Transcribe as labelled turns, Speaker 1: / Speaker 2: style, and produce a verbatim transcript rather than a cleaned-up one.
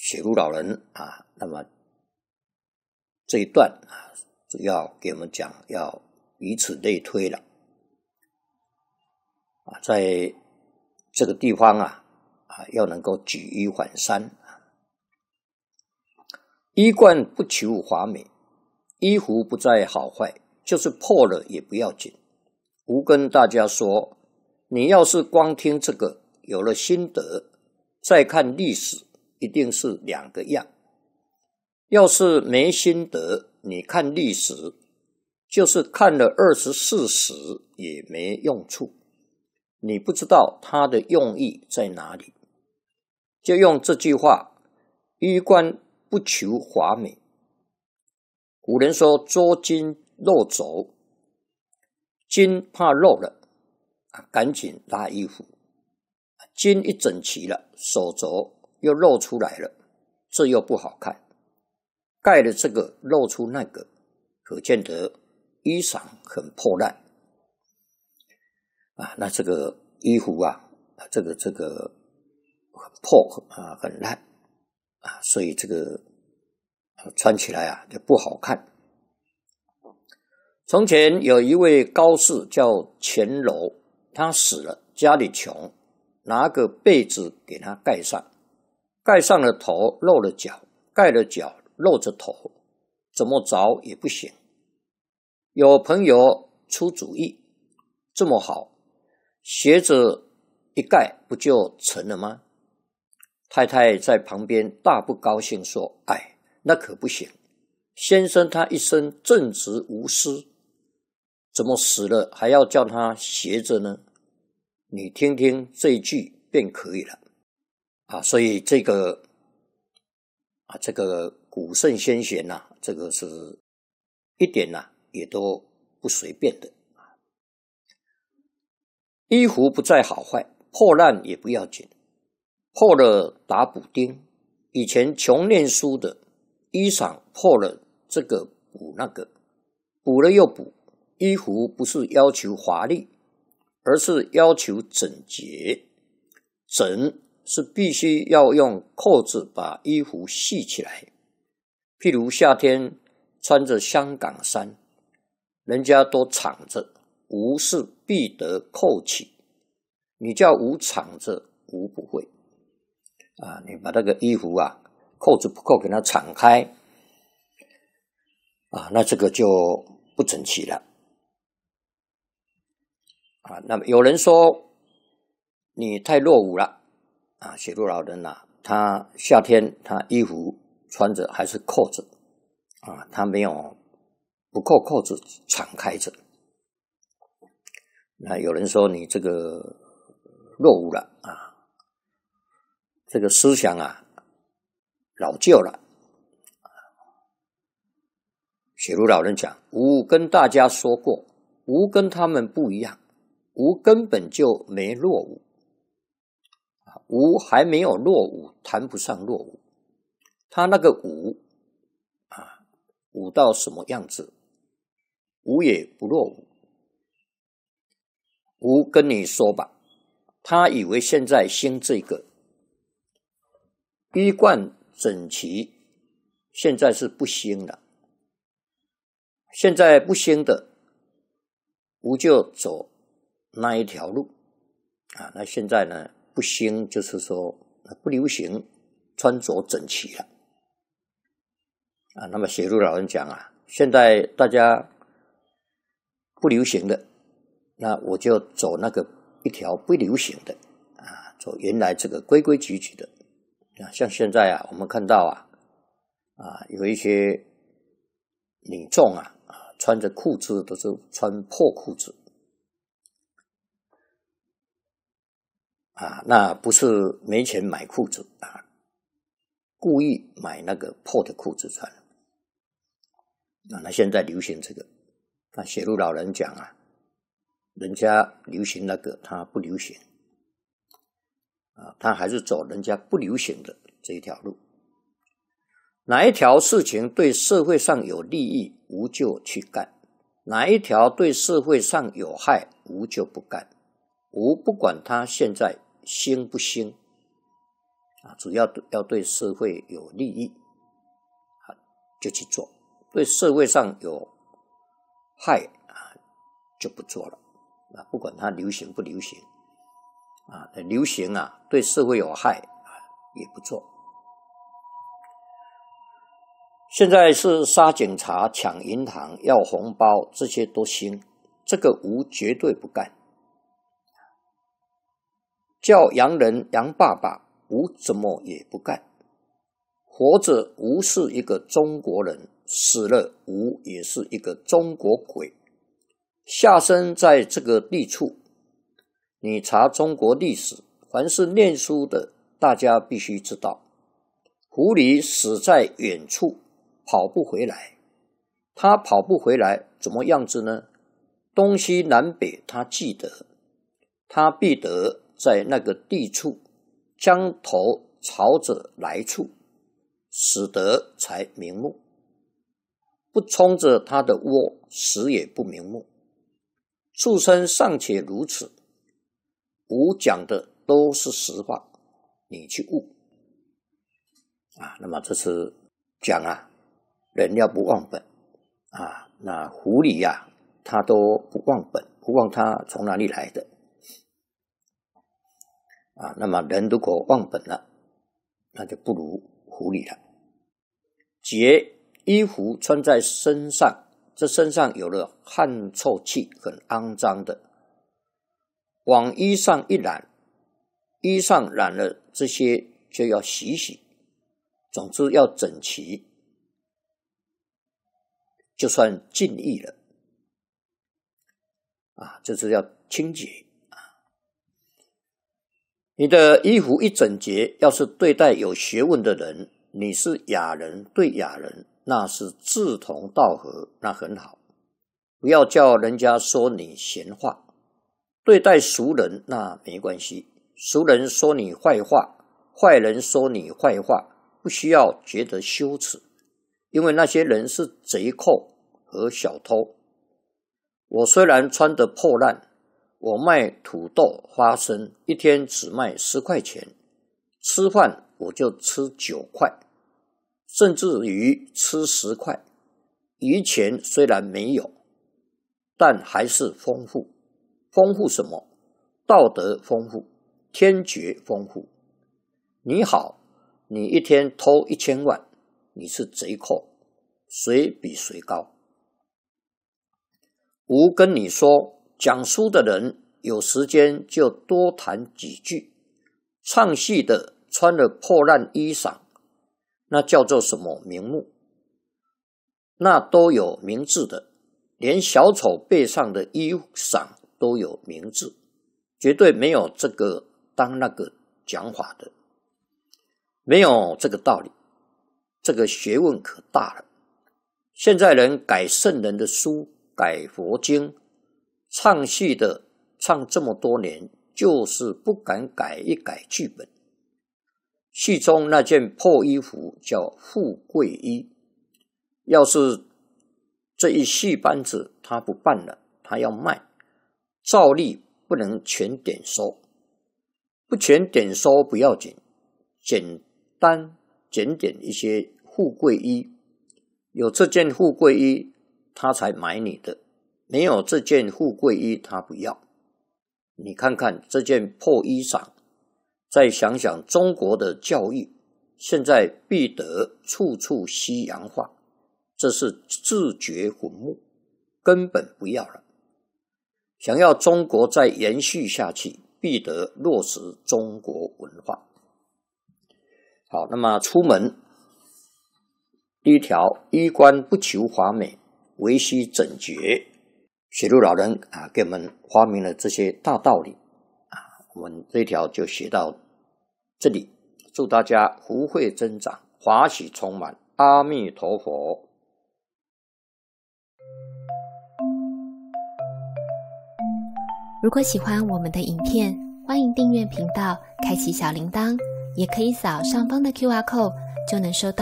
Speaker 1: 写入老人啊，那么这一段啊，主要给我们讲要以此类推了啊，在这个地方啊啊，要能够举一反三。衣冠不求华美，衣服不在好坏，就是破了也不要紧。吾跟大家说，你要是光听这个，有了心得，再看历史，一定是两个样。要是没心得，你看历史，就是看了二十四史也没用处。你不知道它的用意在哪里。就用这句话，衣冠不求华美。古人说捉襟露肘，襟怕露了啊，赶紧拉衣服，襟一整齐了，手肘又露出来了，这又不好看。盖了这个露出那个，可见得衣裳很破烂啊。那这个衣服啊，这个这个很破啊，很烂啊，所以这个穿起来啊就不好看。从前有一位高士叫钱楼，他死了，家里穷，拿个被子给他盖上，盖上了头，露了脚，盖了脚，露着头，怎么着也不行。有朋友出主意，这么好，鞋子一盖不就成了吗？太太在旁边大不高兴说，哎，那可不行，先生他一生正直无私，怎么死了还要叫他斜着呢？你听听这一句便可以了啊。所以这个啊，这个古圣先贤呐、啊，这个是一点呐、啊、也都不随便的。衣服不在好坏，破烂也不要紧，破了打补丁。以前穷念书的，衣裳破了这个补那个，补了又补。衣服不是要求华丽，而是要求整洁。整是必须要用扣子把衣服系起来。譬如夏天穿着香港衫，人家都敞着，吾是必得扣起。你叫吾敞着，吾不会啊！你把那个衣服啊，扣子不扣给它敞开啊，那这个就不整齐了啊。那么有人说你太落伍了啊，写入老人啊，他夏天他衣服穿着还是扣着啊，他没有不扣扣子敞开着。那有人说你这个落伍了啊，这个思想啊老旧了。写入老人讲，吾跟大家说过，吾跟他们不一样，吾根本就没落伍，吾还没有落伍，谈不上落伍。他那个伍啊，伍到什么样子，吾也不落伍。吾跟你说吧，他以为现在兴这个衣冠整齐，现在是不兴了。现在不兴的，吾就走那一条路啊。那现在呢，不兴就是说不流行穿着整齐了啊。那么写入老人讲啊，现在大家不流行的，那我就走那个一条不流行的啊，走原来这个规规矩矩的啊。像现在啊，我们看到啊啊有一些女众啊啊穿着裤子都是穿破裤子啊，那不是没钱买裤子啊，故意买那个破的裤子穿。那那现在流行这个，那写入老人讲啊，人家流行那个，他不流行啊，他还是走人家不流行的这一条路。哪一条事情对社会上有利益，吾就去干；哪一条对社会上有害，吾就不干。吾不管他现在兴不兴啊，主要要对社会有利益啊，就去做；对社会上有害啊，就不做了。啊，不管它流行不流行啊，流行啊，对社会有害啊，也不做。现在是杀警察、抢银行、要红包，这些都行，这个吴绝对不干。叫洋人洋爸爸，吴怎么也不干。活着吴是一个中国人，死了吴也是一个中国鬼。下生在这个地处，你查中国历史，凡是念书的，大家必须知道，狐狸死在远处，跑不回来。他跑不回来，怎么样子呢？东西南北他记得，他必得在那个地处，将头朝着来处，使得才瞑目。不冲着他的窝，死也不瞑目。畜生尚且如此，吾讲的都是实话，你去悟啊。那么这是讲啊，人要不忘本啊。那狐狸呀、啊，他都不忘本，不忘他从哪里来的啊。那么人如果忘本了，那就不如狐狸了。节衣服穿在身上，这身上有了汗臭气，很肮脏的，往衣上一染，衣上染了这些就要洗洗，总之要整齐，就算尽意了啊，这是要清洁啊。你的衣服一整洁，要是对待有学问的人，你是雅人对雅人，那是志同道合，那很好。不要叫人家说你闲话。对待熟人那没关系，熟人说你坏话，坏人说你坏话，不需要觉得羞耻，因为那些人是贼寇和小偷。我虽然穿得破烂，我卖土豆花生，一天只卖十块钱，吃饭我就吃九块，甚至于吃十块。余钱虽然没有，但还是丰富。丰富什么？道德丰富，天爵丰富。你好，你一天偷一千万，你是贼寇，谁比谁高？吾跟你说，讲书的人有时间就多谈几句，唱戏的穿了破烂衣裳，那叫做什么名目？那都有名字的，连小丑背上的衣裳都有名字，绝对没有这个当那个讲法的，没有这个道理，这个学问可大了。现在人改圣人的书，改佛经，唱戏的唱这么多年，就是不敢改一改剧本。戏中那件破衣服叫富贵衣，要是这一戏班子他不办了，他要卖，照例不能全点收，不全点收不要紧，简单检点一些富贵衣，有这件富贵衣他才买你的，没有这件富贵衣他不要。你看看这件破衣裳，再想想中国的教育，现在必得处处西洋化，这是自掘坟墓，根本不要了。想要中国再延续下去，必得落实中国文化。好，那么出门第一条，衣冠不求华美，唯须整洁。雪路老人啊，给我们发明了这些大道理啊，我们这一条就学到这里。祝大家福慧增长，华喜充满，阿弥陀佛。
Speaker 2: 如果喜欢我们的影片，欢迎订阅频道，开启小铃铛，也可以扫上方的 Q R code，就能收到